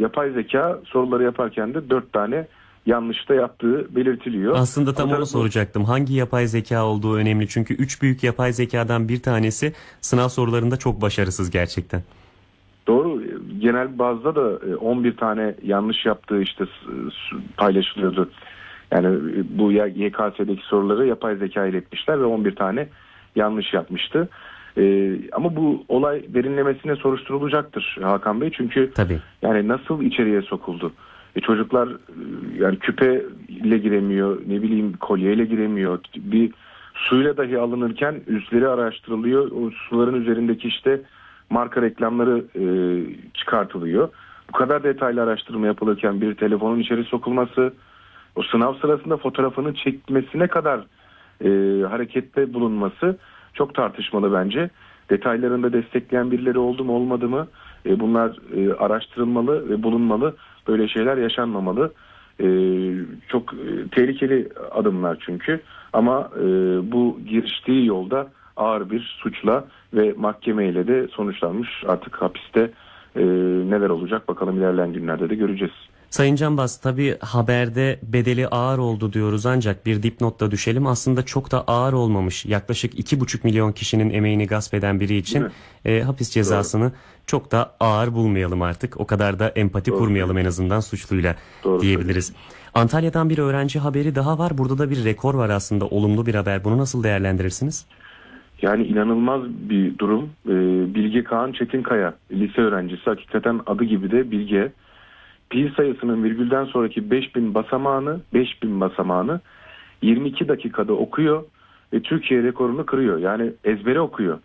yapay zeka soruları yaparken de 4 tane yanlış da yaptığı belirtiliyor. Aslında tam onu soracaktım. Hangi yapay zeka olduğu önemli. Çünkü 3 büyük yapay zekadan bir tanesi sınav sorularında çok başarısız gerçekten. Doğru. Genel bazda da 11 tane yanlış yaptığı işte paylaşılıyordu. Yani bu YKS'deki soruları yapay zeka iletmişler ve 11 tane yanlış yapmıştı. Ama bu olay derinlemesine soruşturulacaktır Hakan Bey. Çünkü tabii, yani nasıl içeriye sokuldu? Çocuklar yani küpeyle giremiyor, ne bileyim kolyeyle giremiyor. Bir suyla dahi alınırken üstleri araştırılıyor. O suların üzerindeki işte marka reklamları çıkartılıyor. Bu kadar detaylı araştırma yapılırken bir telefonun içeri sokulması, o sınav sırasında fotoğrafını çekmesine kadar harekette bulunması çok tartışmalı bence. Detaylarında destekleyen birileri oldu mu olmadı mı? Bunlar araştırılmalı ve bulunmalı. Böyle şeyler yaşanmamalı. Çok tehlikeli adımlar çünkü. Ama bu giriştiği yolda ağır bir suçla ve mahkemeyle de sonuçlanmış. Artık hapiste neler olacak bakalım, ilerleyen günlerde de göreceğiz. Sayın Canbaz, tabii haberde bedeli ağır oldu diyoruz ancak bir dipnotta düşelim. Aslında çok da ağır olmamış. Yaklaşık 2,5 milyon kişinin emeğini gasp eden biri için hapis cezasını çok da ağır bulmayalım artık. O kadar da empati kurmayalım en azından suçluyla diyebiliriz. Antalya'dan bir öğrenci haberi daha var. Burada da bir rekor var aslında, olumlu bir haber. Bunu nasıl değerlendirirsiniz? Yani inanılmaz bir durum. Bilge Kaan Çetinkaya, lise öğrencisi, hakikaten adı gibi de Bilge. Pi sayısının virgülden sonraki 5000 basamağını 22 dakikada okuyor ve Türkiye rekorunu kırıyor. Yani ezbere okuyor.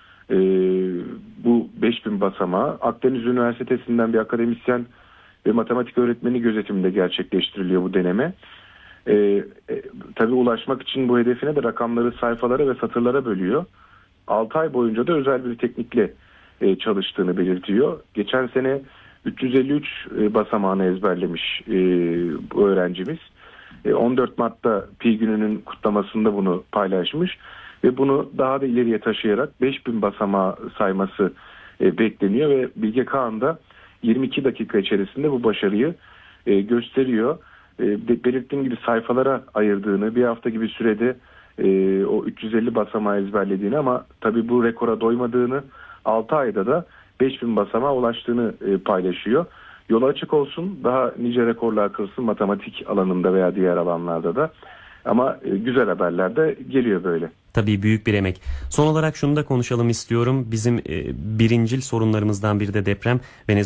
Bu 5000 basamağı Akdeniz Üniversitesi'nden bir akademisyen ve matematik öğretmeni gözetiminde gerçekleştiriliyor bu deneme. Tabii ulaşmak için bu hedefine de rakamları sayfalara ve satırlara bölüyor. 6 ay boyunca da özel bir teknikle çalıştığını belirtiyor. Geçen sene 353 basamağını ezberlemiş bu öğrencimiz. 14 Mart'ta Pi gününün kutlamasında bunu paylaşmış ve bunu daha da ileriye taşıyarak 5000 basamağı sayması bekleniyor ve Bilge Kağan da 22 dakika içerisinde bu başarıyı gösteriyor. Belirttiğim gibi sayfalara ayırdığını, bir hafta gibi sürede o 350 basamağı ezberlediğini, ama tabii bu rekora doymadığını, 6 ayda da 5000 basamağa ulaştığını paylaşıyor. Yolu açık olsun, daha nice rekorlar kırsın matematik alanında veya diğer alanlarda da. Ama güzel haberler de geliyor böyle. Tabii büyük bir emek. Son olarak şunu da konuşalım istiyorum. Bizim birincil sorunlarımızdan biri de deprem.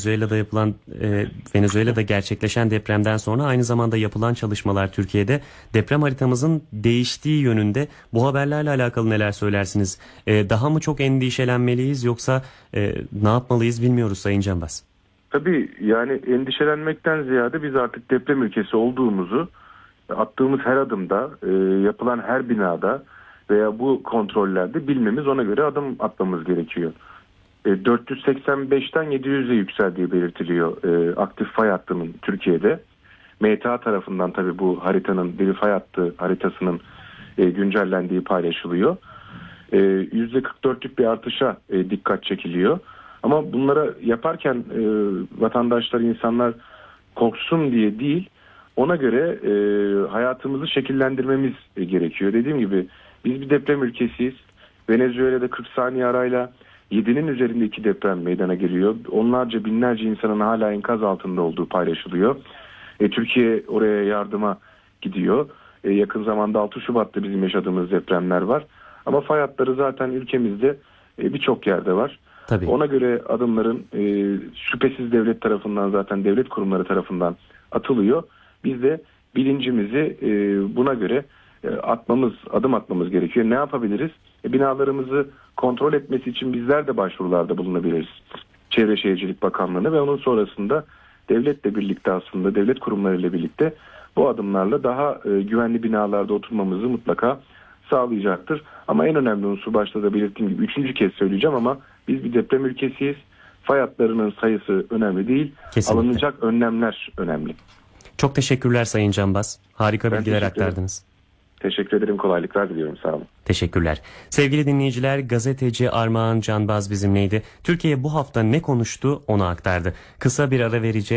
Venezuela'da gerçekleşen depremden sonra aynı zamanda yapılan çalışmalar Türkiye'de. Deprem haritamızın değiştiği yönünde. Bu haberlerle alakalı neler söylersiniz? Daha mı çok endişelenmeliyiz yoksa ne yapmalıyız bilmiyoruz Sayın Canbaz. Tabii yani endişelenmekten ziyade biz artık deprem ülkesi olduğumuzu attığımız her adımda, yapılan her binada veya bu kontrollerde bilmemiz, ona göre adım atmamız gerekiyor. 485'ten 700'e yükseldiği belirtiliyor aktif fay hattının Türkiye'de. MTA tarafından tabii bu haritanın, bir fay hattı haritasının güncellendiği paylaşılıyor. %44'lük bir artışa dikkat çekiliyor. Ama bunlara yaparken vatandaşlar, insanlar korksun diye değil, ona göre hayatımızı şekillendirmemiz gerekiyor. Dediğim gibi biz bir deprem ülkesiyiz. Venezuela'da 40 saniye arayla 7'nin üzerinde 2 deprem meydana geliyor. Onlarca, binlerce insanın hala enkaz altında olduğu paylaşılıyor. Türkiye oraya yardıma gidiyor. Yakın zamanda 6 Şubat'ta bizim yaşadığımız depremler var. Ama fay hatları zaten ülkemizde birçok yerde var. Tabii. Ona göre adımların şüphesiz devlet tarafından, zaten devlet kurumları tarafından atılıyor. Biz de bilincimizi buna göre adım atmamız gerekiyor. Ne yapabiliriz? Binalarımızı kontrol etmesi için bizler de başvurularda bulunabiliriz. Çevre Şehircilik Bakanlığı'na ve onun sonrasında devletle birlikte, aslında devlet kurumlarıyla birlikte bu adımlarla daha güvenli binalarda oturmamızı mutlaka sağlayacaktır. Ama en önemli unsur, başta da belirttiğim gibi 3. kez söyleyeceğim, ama biz bir deprem ülkesiyiz. Fay hatlarının sayısı önemli değil. Kesinlikle. Alınacak önlemler önemli. Çok teşekkürler Sayın Canbaz. Harika bilgiler aktardınız. Teşekkür ederim. Kolaylıklar diliyorum. Sağ olun. Teşekkürler. Sevgili dinleyiciler, gazeteci Armağan Canbaz bizimleydi. Türkiye bu hafta ne konuştu onu aktardı. Kısa bir ara vereceğiz.